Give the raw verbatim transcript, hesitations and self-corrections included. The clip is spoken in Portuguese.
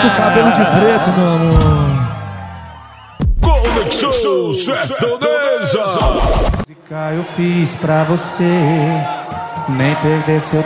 pinta o cabelo de preto, meu amor. Conexão Sertaneja. Eu fiz pra você nem perder seu